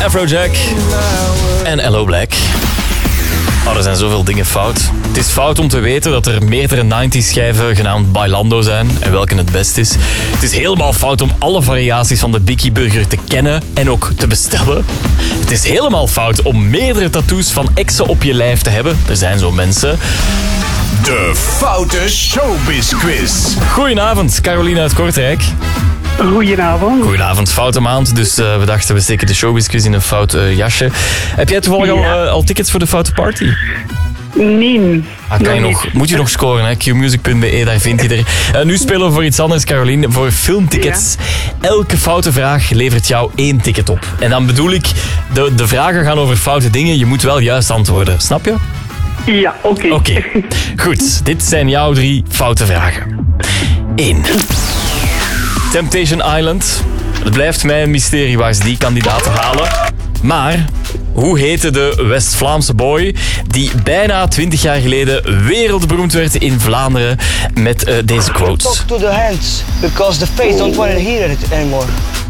Afrojack en Hello Black. Oh, er zijn zoveel dingen fout. Het is fout om te weten dat er meerdere 90s schijven genaamd Bailando zijn en welke het best is. Het is helemaal fout om alle variaties van de Biggie Burger te kennen en ook te bestellen. Het is helemaal fout om meerdere tattoos van exen op je lijf te hebben. Er zijn zo mensen. De Foute Showbiz Quiz. Goedenavond, Caroline uit Kortrijk. Goedenavond. Goedenavond, foute maand. Dus we dachten we steken de Showbiz Quiz in een fout jasje. Heb jij toevallig al tickets voor de foute party? Nee. Moet je nog scoren, hè? qmusic.be, daar vind je er. Nu spelen we voor iets anders, Caroline. Voor filmtickets. Ja. Elke foute vraag levert jou 1 ticket op. En dan bedoel ik, de vragen gaan over foute dingen. Je moet wel juist antwoorden. Snap je? Ja, oké. Oké. Goed, dit zijn jouw 3 foute vragen. 1. Temptation Island. Het blijft mij een mysterie waar ze die kandidaten halen. Maar hoe heette de West-Vlaamse boy die bijna 20 jaar geleden wereldberoemd werd in Vlaanderen met deze quotes? Talk to the hands, because the face don't want to hear it anymore.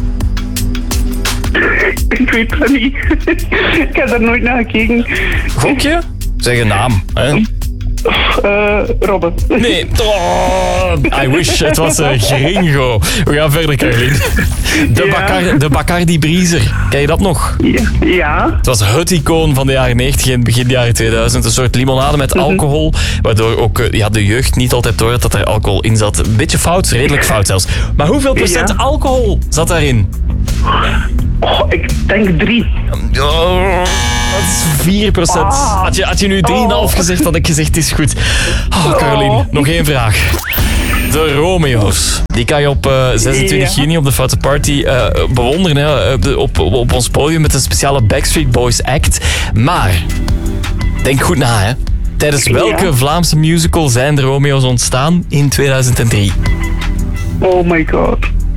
Ik weet het niet. Ik heb er nooit naar gekeken. Gokje? Zeg een naam, hè? Robben. Nee. Oh, I wish. Het was Gringo. We gaan verder, Caroline. De Bacardi Breezer. Ken je dat nog? Ja. Het was het icoon van de jaren 90 en begin jaren 2000. Een soort limonade met alcohol. Waardoor ook de jeugd niet altijd door had dat er alcohol in zat. Een beetje fout, redelijk fout zelfs. Maar hoeveel procent alcohol zat daarin? Oh, ik denk 3. Oh, dat is 4%. Had je nu 3,5 gezegd, had ik gezegd, het is goed. Oh, Caroline, nog 1 vraag. De Romeo's. Die kan je op 26 juni op de Foute Party bewonderen. Hè, op ons podium met een speciale Backstreet Boys act. Maar, denk goed na, hè. Tijdens welke Vlaamse musical zijn de Romeo's ontstaan in 2003? Oh my god.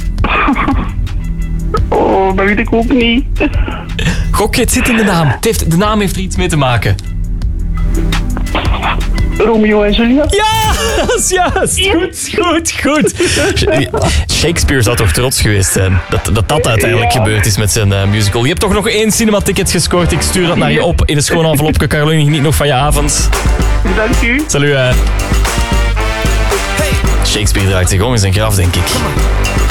Oh, dat weet ik ook niet. Gokje, het zit in de naam. De naam heeft er iets mee te maken. Romeo en Juliet? Ja, dat is juist. Yes. Goed. Shakespeare zou toch trots geweest zijn dat uiteindelijk gebeurd is met zijn musical. Je hebt toch nog 1 cinematicket gescoord. Ik stuur dat naar je op in een schoon envelopje. Caroline, geniet nog van je avond. Dank u. Salut. Shakespeare draait zich om in zijn graf, denk ik.